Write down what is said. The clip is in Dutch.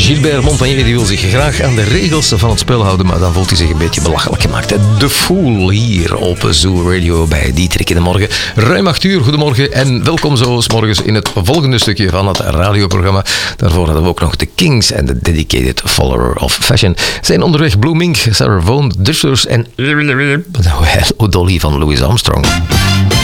Gilbert Montagnier die wil zich graag aan de regels van het spel houden, maar dan voelt hij zich een beetje belachelijk gemaakt. The Fool hier op Zoo Radio bij Dietrich in de Morgen. Ruim 8 uur, goedemorgen en welkom zo 's morgens in het volgende stukje van het radioprogramma. Daarvoor hadden we ook nog The Kings en The Dedicated Follower of Fashion. Zijn onderweg Blue Mink, Sarah Vaughan, Drifters en Dolly van Louis Armstrong.